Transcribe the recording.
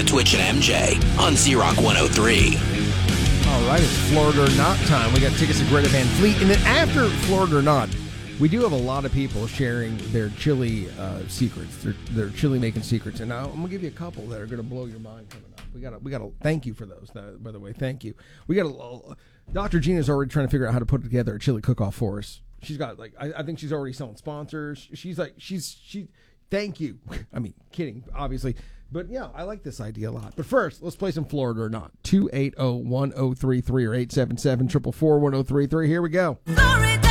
to Twitch and MJ on Z-Rock 103. All right, it's Florida or Not time. We got tickets to Greta Van Fleet. And then after Florida or Not, we do have a lot of people sharing their chili secrets, their chili making secrets. And now I'm going to give you a couple that are going to blow your mind coming up. We got to thank you for those, by the way. Thank you. Dr. Gina's already trying to figure out how to put together a chili cook-off for us. She's got, I think she's already selling sponsors. Thank you. I mean, kidding, obviously. But, yeah, I like this idea a lot. But first, let's play some Florida or Not. 280-1033 or 877-444-1033. Here we go. Sorry.